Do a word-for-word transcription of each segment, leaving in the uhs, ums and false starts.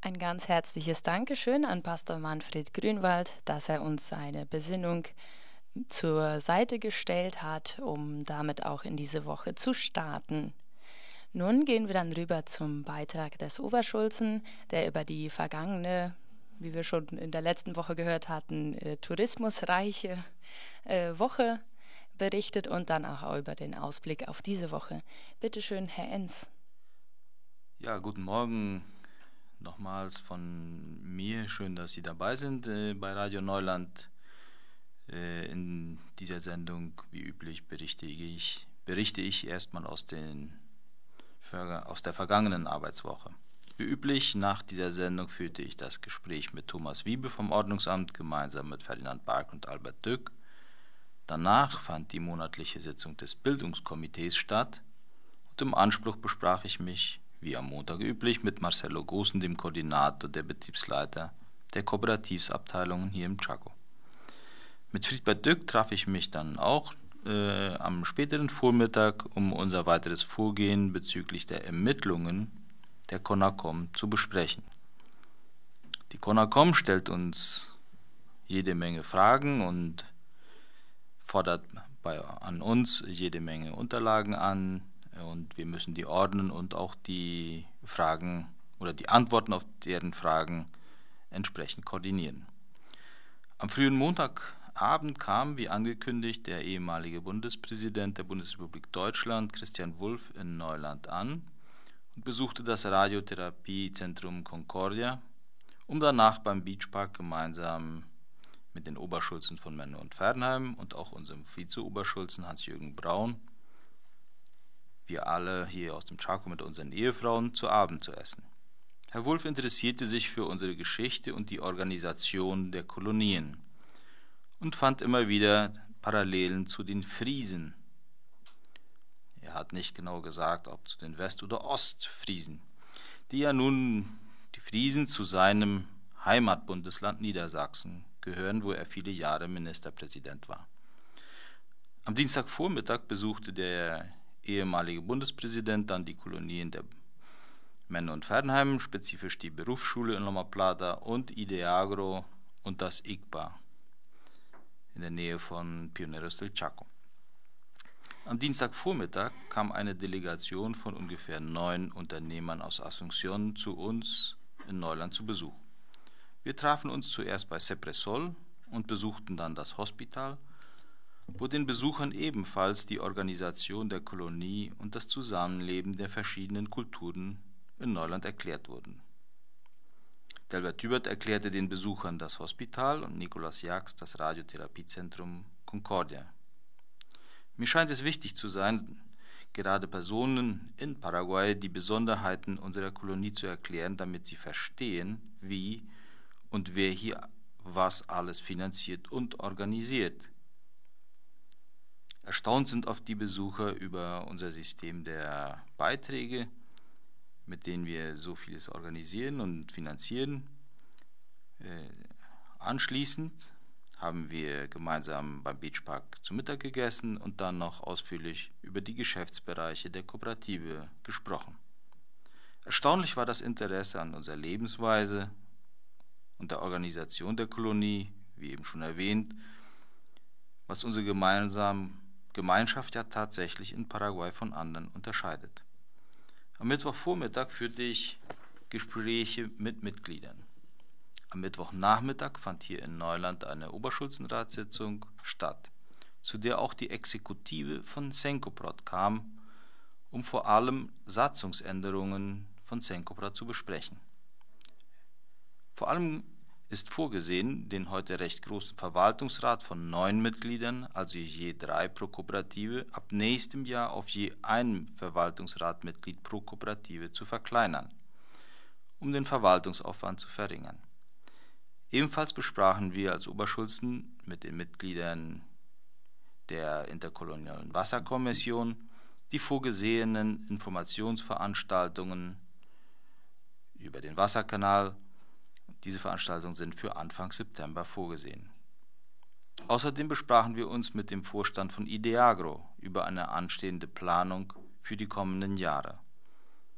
Ein ganz herzliches Dankeschön an Pastor Manfred Grünwald, dass er uns seine Besinnung zur Seite gestellt hat, um damit auch in diese Woche zu starten. Nun gehen wir dann rüber zum Beitrag des Oberschulzen, der über die vergangene, wie wir schon in der letzten Woche gehört hatten, äh, tourismusreiche äh, Woche berichtet und dann auch über den Ausblick auf diese Woche. Bitte schön, Herr Enz. Ja, guten Morgen nochmals von mir. Schön, dass Sie dabei sind äh, bei Radio Neuland. Äh, in dieser Sendung, wie üblich, berichte ich, berichte ich erstmal aus, den, aus der vergangenen Arbeitswoche. Wie üblich, nach dieser Sendung führte ich das Gespräch mit Thomas Wiebe vom Ordnungsamt gemeinsam mit Ferdinand Bark und Albert Dück. Danach fand die monatliche Sitzung des Bildungskomitees statt und im Anspruch besprach ich mich, wie am Montag üblich, mit Marcelo Gosen, dem Koordinator der Betriebsleiter der Kooperativsabteilungen hier im Chaco. Mit Friedbert Dück traf ich mich dann auch äh, am späteren Vormittag, um unser weiteres Vorgehen bezüglich der Ermittlungen der CONACOM zu besprechen. Die CONACOM stellt uns jede Menge Fragen und fordert bei, an uns jede Menge Unterlagen an, und wir müssen die ordnen und auch die Fragen oder die Antworten auf deren Fragen entsprechend koordinieren. Am frühen Montagabend kam, wie angekündigt, der ehemalige Bundespräsident der Bundesrepublik Deutschland, Christian Wulff, in Neuland an und besuchte das Radiotherapiezentrum Concordia, um danach beim Beachpark gemeinsam mit den Oberschulzen von Menne und Fernheim und auch unserem Vize-Oberschulzen Hans-Jürgen Braun, wir alle hier aus dem Chaco mit unseren Ehefrauen, zu Abend zu essen. Herr Wulff interessierte sich für unsere Geschichte und die Organisation der Kolonien und fand immer wieder Parallelen zu den Friesen. Er hat nicht genau gesagt, ob zu den West- oder Ostfriesen, die ja nun die Friesen zu seinem Heimatbundesland Niedersachsen gehören, wo er viele Jahre Ministerpräsident war. Am Dienstagvormittag besuchte der ehemalige Bundespräsident dann die Kolonien der Menne und Fernheim, spezifisch die Berufsschule in Loma Plata und Ideagro und das I G P A in der Nähe von Pioneros del Chaco. Am Dienstagvormittag kam eine Delegation von ungefähr neun Unternehmern aus Asunción zu uns in Neuland zu Besuch. Wir trafen uns zuerst bei Cepresol und besuchten dann das Hospital, wo den Besuchern ebenfalls die Organisation der Kolonie und das Zusammenleben der verschiedenen Kulturen in Neuland erklärt wurden. Delbert Hubert erklärte den Besuchern das Hospital und Nicolas Jax das Radiotherapiezentrum Concordia. Mir scheint es wichtig zu sein, gerade Personen in Paraguay die Besonderheiten unserer Kolonie zu erklären, damit sie verstehen, wie und wer hier was alles finanziert und organisiert. Erstaunt sind oft die Besucher über unser System der Beiträge, mit denen wir so vieles organisieren und finanzieren. Äh, anschließend haben wir gemeinsam beim Beachpark zu Mittag gegessen und dann noch ausführlich über die Geschäftsbereiche der Kooperative gesprochen. Erstaunlich war das Interesse an unserer Lebensweise und der Organisation der Kolonie, wie eben schon erwähnt, was unsere gemeinsame Gemeinschaft ja tatsächlich in Paraguay von anderen unterscheidet. Am Mittwochvormittag führte ich Gespräche mit Mitgliedern. Am Mittwochnachmittag fand hier in Neuland eine Oberschulzenratssitzung statt, zu der auch die Exekutive von Senkoprod kam, um vor allem Satzungsänderungen von Senkoprod zu besprechen. Vor allem ist vorgesehen, den heute recht großen Verwaltungsrat von neun Mitgliedern, also je drei pro Kooperative, ab nächstem Jahr auf je ein Verwaltungsratmitglied pro Kooperative zu verkleinern, um den Verwaltungsaufwand zu verringern. Ebenfalls besprachen wir als Oberschulzen mit den Mitgliedern der Interkolonialen Wasserkommission die vorgesehenen Informationsveranstaltungen über den Wasserkanal. Diese Veranstaltungen sind für Anfang September vorgesehen. Außerdem besprachen wir uns mit dem Vorstand von Ideagro über eine anstehende Planung für die kommenden Jahre.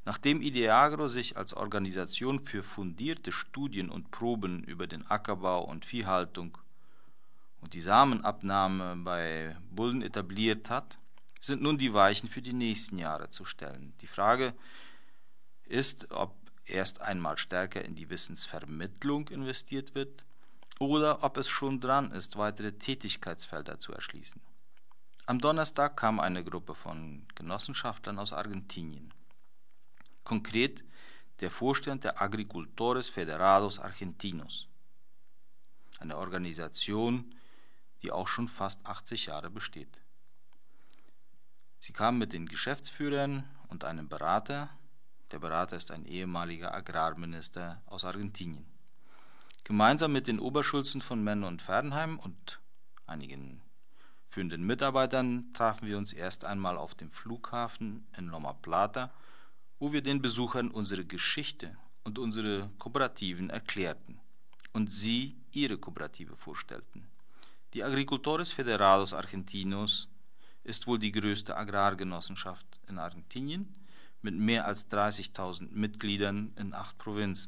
Nachdem Ideagro sich als Organisation für fundierte Studien und Proben über den Ackerbau und Viehhaltung und die Samenabnahme bei Bullen etabliert hat, sind nun die Weichen für die nächsten Jahre zu stellen. Die Frage ist, ob erst einmal stärker in die Wissensvermittlung investiert wird oder ob es schon dran ist, weitere Tätigkeitsfelder zu erschließen. Am Donnerstag kam eine Gruppe von Genossenschaftlern aus Argentinien. Konkret der Vorstand der Agricultores Federados Argentinos, eine Organisation, die auch schon fast achtzig Jahre besteht. Sie kamen mit den Geschäftsführern und einem Berater. Der Berater ist ein ehemaliger Agrarminister aus Argentinien. Gemeinsam mit den Oberschulzen von Menne und Verdenheim und einigen führenden Mitarbeitern trafen wir uns erst einmal auf dem Flughafen in Loma Plata, wo wir den Besuchern unsere Geschichte und unsere Kooperativen erklärten und sie ihre Kooperative vorstellten. Die Agricultores Federados Argentinos ist wohl die größte Agrargenossenschaft in Argentinien mit mehr als dreißigtausend Mitgliedern in acht Provinzen.